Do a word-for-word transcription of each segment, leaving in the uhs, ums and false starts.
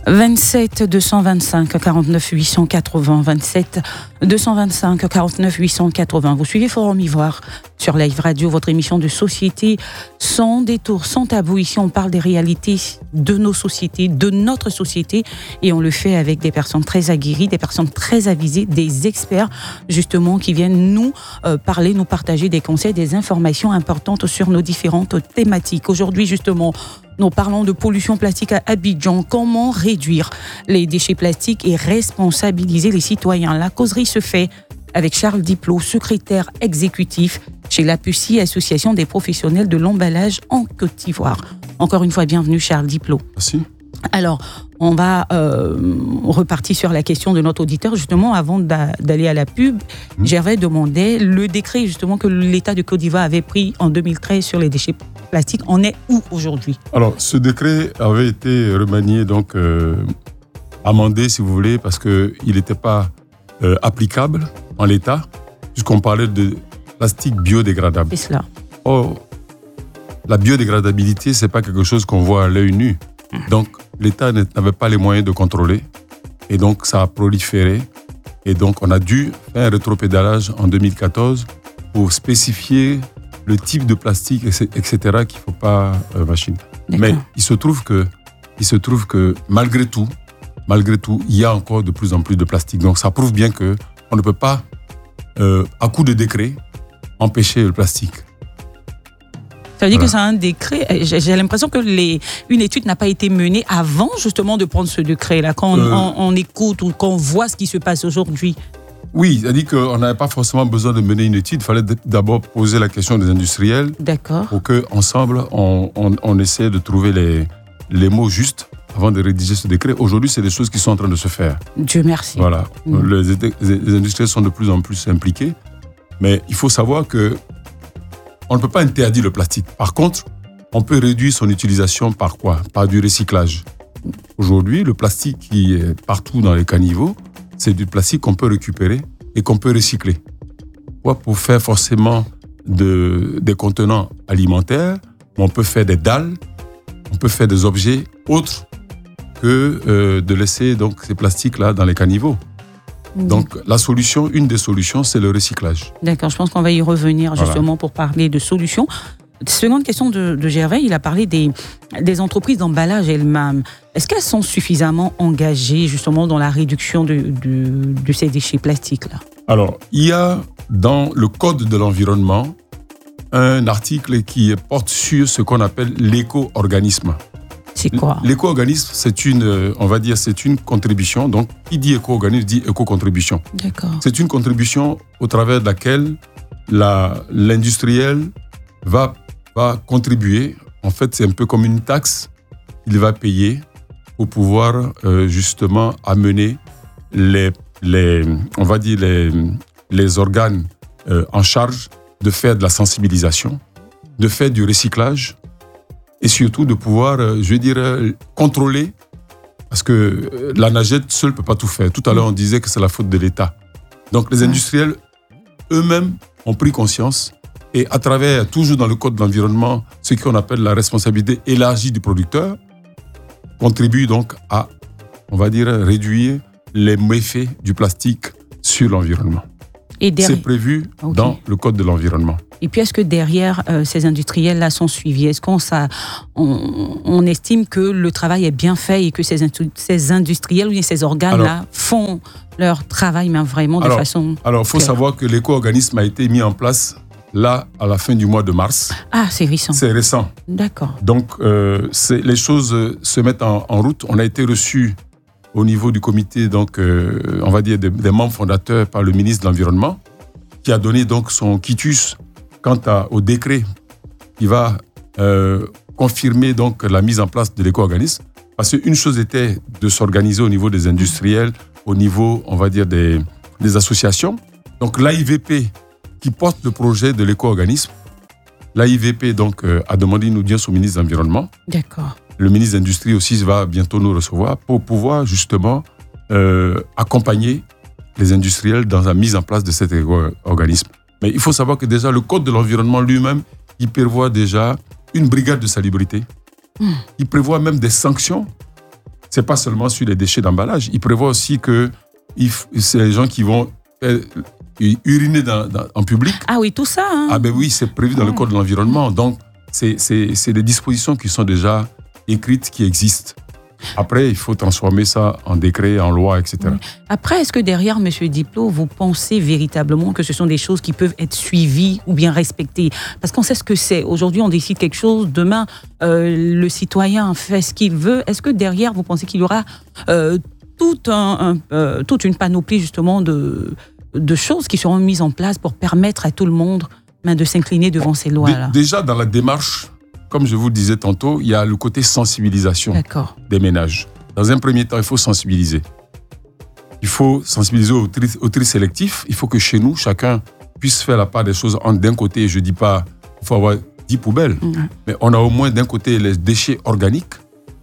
vingt-sept deux cent vingt-cinq quarante-neuf huit cent quatre-vingts, vingt-sept deux cent vingt-cinq quarante-neuf huit cent quatre-vingts. Vous suivez Forum Ivoire sur Live Radio, votre émission de société sans détour, sans tabou. Ici, on parle des réalités de nos sociétés, de notre société, et on le fait avec des personnes très aguerries, des personnes très avisées, des experts, justement, qui viennent nous euh, parler, nous partager des conseils, des informations importantes sur nos différentes thématiques. Aujourd'hui, justement, nous parlons de pollution plastique à Abidjan. Comment réduire les déchets plastiques et responsabiliser les citoyens? La causerie se fait avec Charles Diplot, secrétaire exécutif chez l'APUCI, Association des professionnels de l'emballage en Côte d'Ivoire. Encore une fois, bienvenue Charles Diplot. Merci. Alors, on va euh, repartir sur la question de notre auditeur. Justement, avant d'a, d'aller à la pub, mmh. Gervais demandait le décret justement que l'État de Côte d'Ivoire avait pris en deux mille treize sur les déchets plastiques. On est où aujourd'hui? Alors, ce décret avait été remanié, donc euh, amendé, si vous voulez, parce qu'il n'était pas euh, applicable en l'état, puisqu'on parlait de plastique biodégradable. C'est cela. Or, la biodégradabilité, ce n'est pas quelque chose qu'on voit à l'œil nu. Donc, l'État n'avait pas les moyens de contrôler. Et donc, ça a proliféré. Et donc, on a dû faire un rétropédalage en deux mille quatorze pour spécifier le type de plastique, et cetera, qu'il ne faut pas euh, machiner. D'accord. Mais il se trouve que, il se trouve que malgré tout, malgré tout, il y a encore de plus en plus de plastique. Donc, ça prouve bien qu'on ne peut pas, euh, à coup de décret, empêcher le plastique. Ça veut dire Voilà. que c'est un décret. J'ai, j'ai l'impression que les, une étude n'a pas été menée avant justement de prendre ce décret-là, quand on, Euh, on, on écoute ou quand on voit ce qui se passe aujourd'hui. Oui, c'est-à-dire qu'on n'avait pas forcément besoin de mener une étude. Il fallait d'abord poser la question des industriels D'accord. pour qu'ensemble, on, on, on essaie de trouver les, les mots justes avant de rédiger ce décret. Aujourd'hui, c'est des choses qui sont en train de se faire. Dieu merci. Voilà. Mmh. Les, les industriels sont de plus en plus impliqués. Mais il faut savoir que on ne peut pas interdire le plastique. Par contre, on peut réduire son utilisation par quoi? Par du recyclage. Aujourd'hui, le plastique qui est partout dans les caniveaux, c'est du plastique qu'on peut récupérer et qu'on peut recycler. Pas pour faire forcément de, des contenants alimentaires, mais on peut faire des dalles, on peut faire des objets autres que euh, de laisser donc, ces plastiques-là dans les caniveaux. Donc, la solution, une des solutions, c'est le recyclage. D'accord, je pense qu'on va y revenir justement Voilà. pour parler de solutions. Seconde question de, de Gervais, il a parlé des, des entreprises d'emballage elles-mêmes. Est-ce qu'elles sont suffisamment engagées justement dans la réduction de, de, de ces déchets plastiques-là? Alors, il y a dans le Code de l'environnement un article qui porte sur ce qu'on appelle l'éco-organisme. C'est quoi? L'éco-organisme, c'est une, on va dire, c'est une contribution. Donc, qui dit éco-organisme dit éco-contribution. D'accord. C'est une contribution au travers de laquelle la, l'industriel va, va contribuer. En fait, c'est un peu comme une taxe qu'il va payer pour pouvoir euh, justement amener les, les, on va dire les, les organes euh, en charge de faire de la sensibilisation, de faire du recyclage, et surtout de pouvoir, je veux dire, contrôler, parce que la nagette seule ne peut pas tout faire. Tout à l'heure, on disait que c'est la faute de l'État. Donc, les industriels, eux-mêmes, ont pris conscience, et à travers, toujours dans le Code de l'environnement, ce qu'on appelle la responsabilité élargie du producteur, contribuent donc à, on va dire, réduire les méfaits du plastique sur l'environnement. Et derrière... C'est prévu okay. dans le Code de l'environnement. Et puis, est-ce que derrière euh, ces industriels-là sont suivis? Est-ce qu'on ça, on, on estime que le travail est bien fait et que ces, ces industriels ou ces organes-là alors, font leur travail, mais vraiment de alors, façon Alors, il faut claire. savoir que l'éco-organisme a été mis en place là, à la fin du mois de mars. Ah, c'est récent. C'est récent. D'accord. Donc, euh, c'est, les choses se mettent en, en route. On a été reçus au niveau du comité, donc, euh, on va dire, des, des membres fondateurs par le ministre de l'Environnement, qui a donné donc son quitus quant à, au décret qui va euh, confirmer donc la mise en place de l'éco-organisme. Parce qu'une chose était de s'organiser au niveau des industriels, au niveau, on va dire, des, des associations. Donc l'A I V P qui porte le projet de l'éco-organisme, l'A I V P donc, euh, a demandé une audience au ministre de l'Environnement. D'accord. Le ministre de l'Industrie aussi va bientôt nous recevoir pour pouvoir justement euh, accompagner les industriels dans la mise en place de cet éco-organisme. Mais il faut savoir que déjà, le Code de l'environnement lui-même, il prévoit déjà une brigade de salubrité. Mmh. Il prévoit même des sanctions c'est pas seulement sur les déchets d'emballage. Il prévoit aussi que il f- c'est les gens qui vont euh, uriner dans, dans, en public. Ah oui, tout ça. Hein. Ah ben oui, c'est prévu dans Ouais. le Code de l'environnement. Donc, c'est, c'est, c'est des dispositions qui sont déjà écrites, qui existent. Après, il faut transformer ça en décret, en loi, et cetera. Oui. Après, est-ce que derrière, M. Diplo, vous pensez véritablement que ce sont des choses qui peuvent être suivies ou bien respectées? Parce qu'on sait ce que c'est. Aujourd'hui, on décide quelque chose. Demain, euh, le citoyen fait ce qu'il veut. Est-ce que derrière, vous pensez qu'il y aura euh, tout un, un, euh, toute une panoplie justement de, de choses qui seront mises en place pour permettre à tout le monde ben, de s'incliner devant ces lois-là? Dé- Déjà, dans la démarche, comme je vous le disais tantôt, il y a le côté sensibilisation D'accord. des ménages. Dans un premier temps, il faut sensibiliser. Il faut sensibiliser au tri, au tri sélectif. Il faut que chez nous, chacun puisse faire la part des choses. En- D'un côté, je ne dis pas qu'il faut avoir dix poubelles, Mmh. mais on a au moins d'un côté les déchets organiques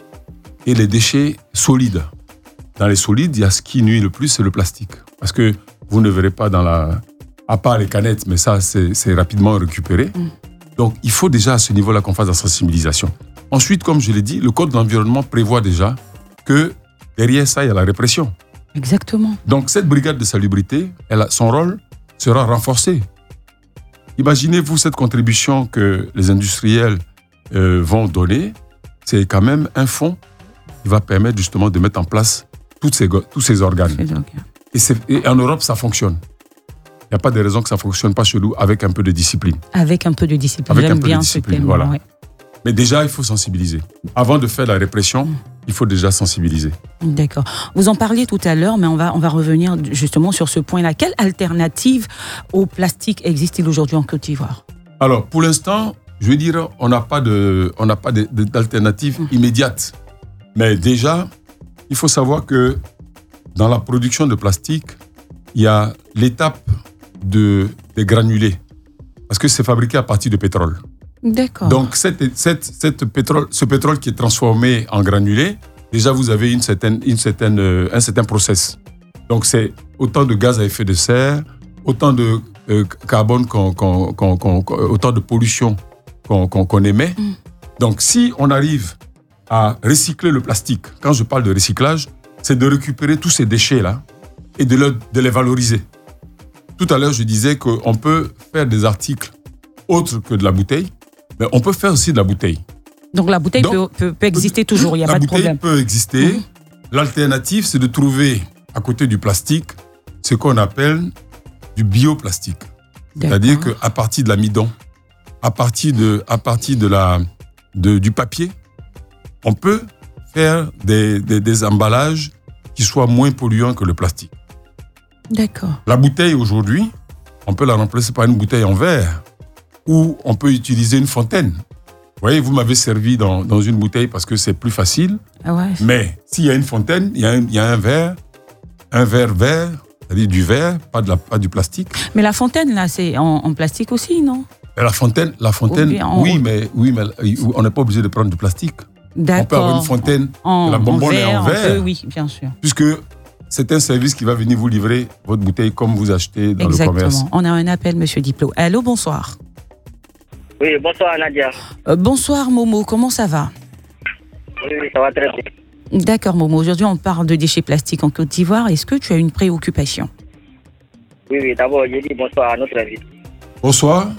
et les déchets solides. Dans les solides, il y a ce qui nuit le plus, c'est le plastique. Parce que vous ne verrez pas dans la... À part les canettes, mais ça, c'est, c'est rapidement récupéré. Mm. Donc, il faut déjà à ce niveau-là qu'on fasse la sensibilisation. Ensuite, comme je l'ai dit, le Code de l'environnement prévoit déjà que derrière ça, il y a la répression. Exactement. Donc, cette brigade de salubrité, elle a, son rôle sera renforcé. Imaginez-vous cette contribution que les industriels euh, vont donner. C'est quand même un fonds qui va permettre justement de mettre en place toutes ces, go- tous ces organes. Et, c'est, et en Europe, ça fonctionne. Il n'y a pas de raison que ça ne fonctionne pas chez nous avec un peu de discipline. Avec un peu de discipline. Avec un J'aime peu de bien discipline, ce thème. voilà. Ouais. Mais déjà, il faut sensibiliser. Avant de faire la répression, il faut déjà sensibiliser. D'accord. Vous en parliez tout à l'heure, mais on va, on va revenir justement sur ce point-là. Quelle alternative au plastique existe-t-il aujourd'hui en Côte d'Ivoire? Alors, pour l'instant, je veux dire, on n'a pas, de, on n'a pas de, de, d'alternative immédiate. Mais déjà, il faut savoir que dans la production de plastique, il y a l'étape de, des granulés. Parce que c'est fabriqué à partir de pétrole. D'accord. Donc, cette, cette, cette pétrole, ce pétrole qui est transformé en granulés, déjà, vous avez une certaine, une certaine, euh, un certain process. Donc, c'est autant de gaz à effet de serre, autant de euh, carbone, qu'on, qu'on, qu'on, qu'on, autant de pollution qu'on, qu'on, qu'on émet. Mm. Donc, si on arrive à recycler le plastique, quand je parle de recyclage, c'est de récupérer tous ces déchets-là et de, le, de les valoriser. Tout à l'heure, je disais qu'on peut faire des articles autres que de la bouteille, mais on peut faire aussi de la bouteille. Donc la bouteille Donc, peut, peut, peut exister toujours, il n'y a pas de problème. La bouteille peut exister. Mmh. L'alternative, c'est de trouver à côté du plastique ce qu'on appelle du bioplastique. D'accord. C'est-à-dire qu'à partir de l'amidon, à partir, de, à partir de la, de, du papier, on peut faire des, des, des emballages qui soient moins polluants que le plastique. D'accord. La bouteille, aujourd'hui, on peut la remplacer par une bouteille en verre ou on peut utiliser une fontaine. Vous voyez, vous m'avez servi dans, dans une bouteille parce que c'est plus facile. Ah ouais. Mais s'il y a une fontaine, il y a un, il y a un verre, un verre vert, c'est-à-dire du verre, pas, de la, pas du plastique. Mais la fontaine, là, c'est en, en plastique aussi, non? Et la fontaine, la fontaine en... oui, mais, oui, mais on n'est pas obligé de prendre du plastique. D'accord. On peut avoir une fontaine, en, la bonbonne en verre, est en verre. Peut, oui, bien sûr. Puisque c'est un service qui va venir vous livrer votre bouteille comme vous achetez dans Exactement. le commerce. On a un appel, Monsieur Diplo. Allô, bonsoir. Oui, bonsoir Nadia. Euh, bonsoir Momo, comment ça va? Oui, oui, ça va très bien. D'accord Momo, aujourd'hui on parle de déchets plastiques en Côte d'Ivoire. Est-ce que tu as une préoccupation? Oui, oui, d'abord je dis bonsoir à notre invité. Bonsoir.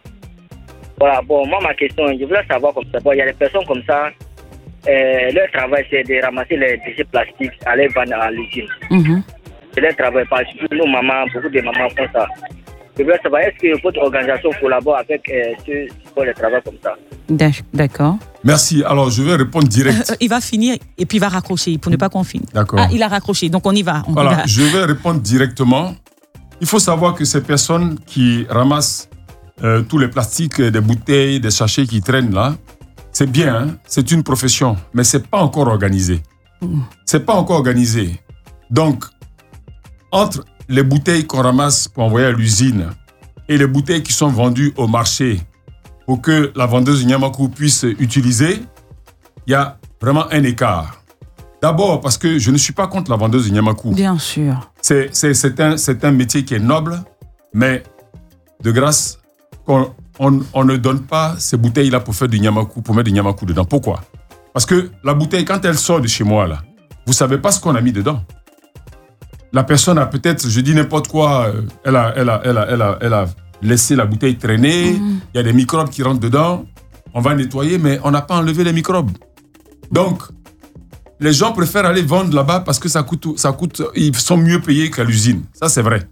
Voilà, bon, moi ma question, je voulais savoir comme ça. Bon, il y a des personnes comme ça, euh, leur travail c'est de ramasser les déchets plastiques, aller vendre à l'usine. Mm-hmm. C'est leur travail, parce que nous mamans, beaucoup de mamans font ça. Je voulais savoir, est-ce que votre organisation collabore avec euh, ceux qui font le travail comme ça? D'accord. Merci. Alors, je vais répondre direct. Euh, il va finir et puis il va raccrocher pour ne pas qu'on finisse. D'accord. Ah, il a raccroché, donc on y va. On voilà, y va. Je vais répondre directement. Il faut savoir que ces personnes qui ramassent euh, tous les plastiques, des bouteilles, des sachets qui traînent là, c'est bien, hein? C'est une profession, mais c'est pas encore organisé. Mm. C'est pas encore organisé. Donc, entre les bouteilles qu'on ramasse pour envoyer à l'usine et les bouteilles qui sont vendues au marché pour que la vendeuse Nyamakou puisse utiliser, il y a vraiment un écart. D'abord parce que je ne suis pas contre la vendeuse Nyamakou. Bien sûr. C'est, c'est, c'est, un, c'est un métier qui est noble, mais de grâce, on, on, on ne donne pas ces bouteilles-là pour faire du Nyamakou, pour mettre du Nyamakou dedans. Pourquoi? Parce que la bouteille, quand elle sort de chez moi, là, vous ne savez pas ce qu'on a mis dedans. La personne a peut-être, je dis n'importe quoi, elle a, elle a, elle a, elle a, elle a laissé la bouteille traîner, il mmh. y a des microbes qui rentrent dedans, on va nettoyer, mais on n'a pas enlevé les microbes. Donc, les gens préfèrent aller vendre là-bas parce que ça coûte, ça coûte, ils sont mieux payés qu'à l'usine. Ça, c'est vrai.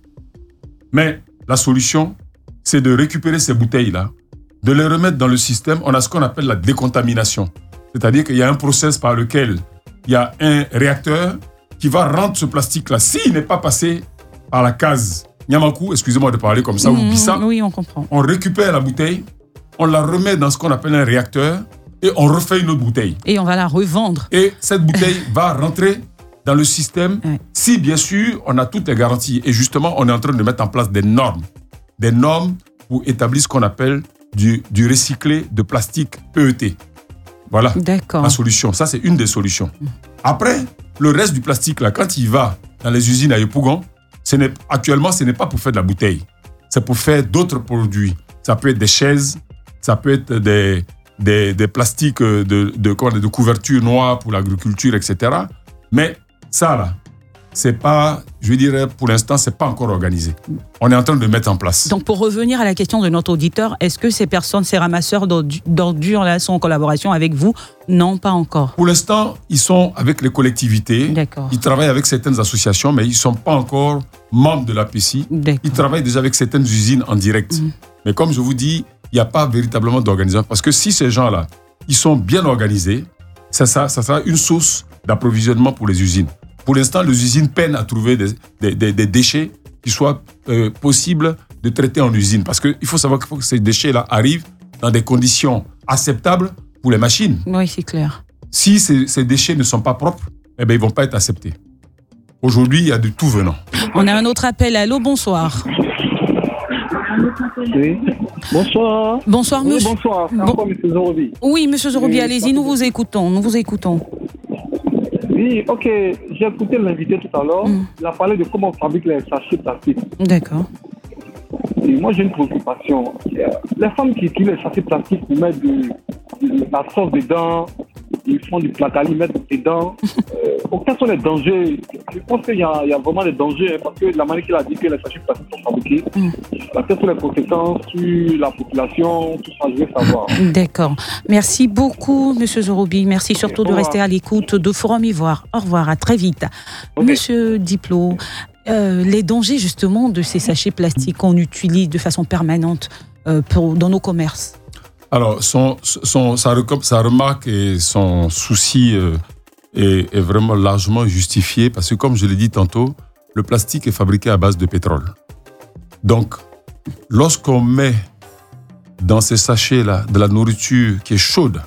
Mais la solution, c'est de récupérer ces bouteilles-là, de les remettre dans le système. On a ce qu'on appelle la décontamination. C'est-à-dire qu'il y a un process par lequel il y a un réacteur qui va rendre ce plastique-là. S'il n'est pas passé par la case Nyamakou, excusez-moi de parler comme ça, mmh, ou Bissa, oui, on comprend. On récupère la bouteille, on la remet dans ce qu'on appelle un réacteur et on refait une autre bouteille. Et on va la revendre. Et cette bouteille va rentrer dans le système ouais. si, bien sûr, on a toutes les garanties. Et justement, on est en train de mettre en place des normes. Des normes pour établir ce qu'on appelle du, du recyclé de plastique P E T. Voilà D'accord. la solution. Ça, c'est une des solutions. Après, le reste du plastique, là, quand il va dans les usines à Yopougon, ce n'est, actuellement, ce n'est pas pour faire de la bouteille. C'est pour faire d'autres produits. Ça peut être des chaises, ça peut être des, des, des plastiques de, de, de, de couverture noire pour l'agriculture, et cetera. Mais ça, là, c'est pas, je veux dire, pour l'instant, c'est pas encore organisé. On est en train de mettre en place. Donc, pour revenir à la question de notre auditeur, est-ce que ces personnes, ces ramasseurs d'ordures, là, sont en collaboration avec vous? Non, pas encore. Pour l'instant, ils sont avec les collectivités. D'accord. Ils travaillent avec certaines associations, mais ils ne sont pas encore membres de l'A P C I. D'accord. Ils travaillent déjà avec certaines usines en direct. Mmh. Mais comme je vous dis, il n'y a pas véritablement d'organisation. Parce que si ces gens-là, ils sont bien organisés, ça, ça, ça sera une source d'approvisionnement pour les usines. Pour l'instant, les usines peinent à trouver des, des, des, des déchets qui soient euh, possibles de traiter en usine. Parce qu'il faut savoir qu'il faut que ces déchets-là arrivent dans des conditions acceptables pour les machines. Oui, c'est clair. Si ces, ces déchets ne sont pas propres, eh bien, ils ne vont pas être acceptés. Aujourd'hui, il y a de tout venant. On a un autre appel. Allô, bonsoir. Oui. Bonsoir. Bonsoir, oui, monsieur. Bonsoir. C'est bon... encore M. Zorobi. Oui, M. Zorobi, oui, allez-y, nous vous écoutons. Nous vous écoutons. Oui, ok. J'ai écouté l'invité tout à l'heure. Mm. Il a parlé de comment on fabrique les sachets plastiques. D'accord. Et moi, j'ai une préoccupation. Les femmes qui utilisent les sachets plastiques pour mettre de, de la sauce dedans, ils font du placali, ils mettent dedans. euh, quels sont les dangers? Je pense qu'il y a, il y a vraiment des dangers, hein, parce que la manière qu'il a dit que les sachets plastiques sont fabriqués, mm. quelles sont les conséquences sur la population, tout ça, je veux savoir. D'accord. Merci beaucoup, M. Zorobi. Merci surtout okay, de rester à l'écoute de Forum Ivoire. Au revoir, à très vite. Okay. Monsieur Diplo, euh, les dangers justement de ces sachets plastiques qu'on utilise de façon permanente euh, pour, dans nos commerces. Alors, son, son, sa, sa remarque et son souci euh, est, est vraiment largement justifié parce que, comme je l'ai dit tantôt, le plastique est fabriqué à base de pétrole. Donc, lorsqu'on met dans ces sachets-là de la nourriture qui est chaude,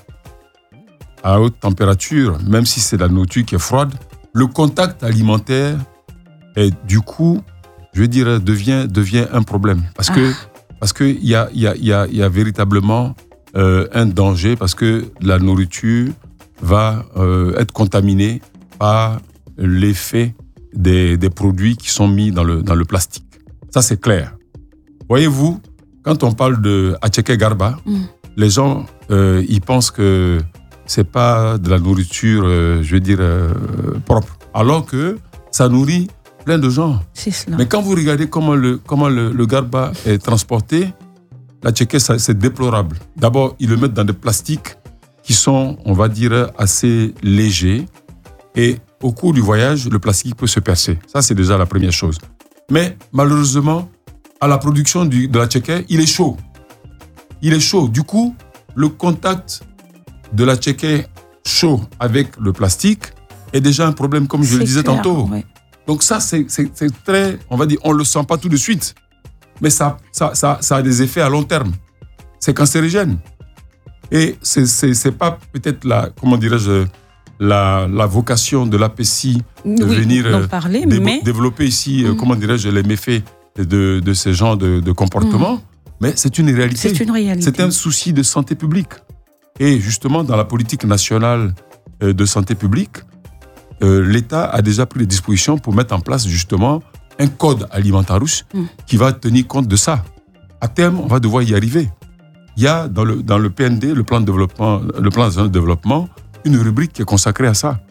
à haute température, même si c'est de la nourriture qui est froide, le contact alimentaire, est, du coup, je veux dire, devient, devient un problème. Parce que ah. parce que il y a, y a, y a, y a véritablement euh, un danger, parce que la nourriture va euh, être contaminée par l'effet des, des produits qui sont mis dans le, dans le plastique. Ça, c'est clair. Voyez-vous, quand on parle de Acheke Garba, mm. les gens, euh, ils pensent que c'est pas de la nourriture, euh, je veux dire, euh, propre. Alors que ça nourrit plein de gens. C'est cela. Mais quand vous regardez comment le, comment le, le Garba est transporté, l'Acheke, c'est déplorable. D'abord, ils le mettent dans des plastiques qui sont, on va dire, assez légers. Et au cours du voyage, le plastique peut se percer. Ça, c'est déjà la première chose. Mais malheureusement, à la production du, de l'Acheke, il est chaud. Il est chaud. Du coup, le contact de l'Acheke chaud avec le plastique est déjà un problème, comme je c'est le disais clair, tantôt. Ouais. Donc ça, c'est, c'est, c'est très, on va dire, on ne le sent pas tout de suite. Mais ça, ça, ça, ça a des effets à long terme. C'est cancérigène. Et c'est, c'est, c'est pas peut-être la, comment dirais-je, la, la vocation de l'A P C I de oui, venir parler, dé- mais... développer ici, mmh. comment dirais-je, les méfaits de, de ce genre de, de comportement. Mmh. Mais c'est une réalité. C'est une réalité. C'est un souci de santé publique. Et justement, dans la politique nationale de santé publique, euh, l'État a déjà pris les dispositions pour mettre en place justement un code alimentarus mmh. qui va tenir compte de ça. À terme, on va devoir y arriver. Il y a dans le, dans le P N D, le plan de développement, le plan national de développement, une rubrique qui est consacrée à ça.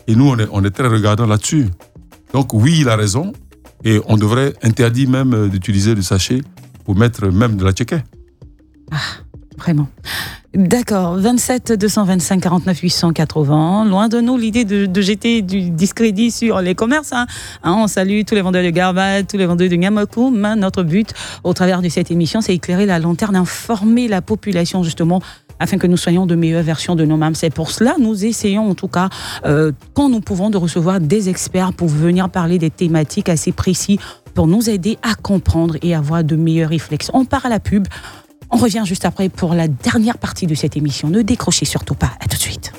Et nous, on est, on est très regardants là-dessus. Donc oui, il a raison. Et on devrait interdire même d'utiliser le sachet pour mettre même de la tchéké. Ah, vraiment. D'accord, vingt-sept deux cent vingt-cinq quarante-neuf huit cent quatre-vingts. Loin de nous l'idée de, de jeter du discrédit sur les commerces. Hein. Hein, on salue tous les vendeurs de Garbat, tous les vendeurs de Niamakou. Mais notre but, au travers de cette émission, c'est éclairer la lanterne, informer la population justement, afin que nous soyons de meilleures versions de nous mêmes. C'est pour cela nous essayons en tout cas, euh, quand nous pouvons, de recevoir des experts pour venir parler des thématiques assez précises pour nous aider à comprendre et avoir de meilleurs réflexes. On part à la pub. On revient juste après pour la dernière partie de cette émission. Ne décrochez surtout pas. À tout de suite.